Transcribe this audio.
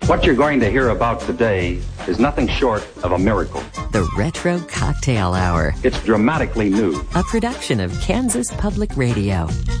What you're going to hear about today is nothing short of a miracle. The Retro Cocktail Hour. It's dramatically new. A production of Kansas Public Radio.